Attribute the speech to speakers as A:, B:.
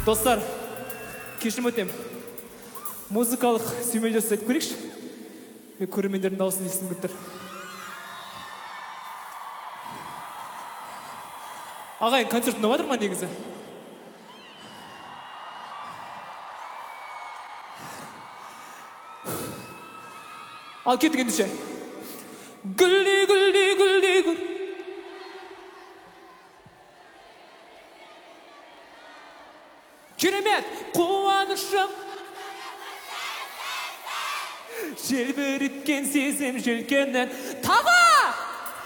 A: Достар, кешірім өтем. Музыкалық сүймелдер айтып көрейікші. Мен көрермендердің дауысын естігім келіп тұр. Ағайын, концерт ұнап жатыр ма негізі? Ал кеттік ендеше. Гүлді, гүлді, гүлді, гүл. Керемет, қуанышым. Желбіреткен сезім желкеннен тағы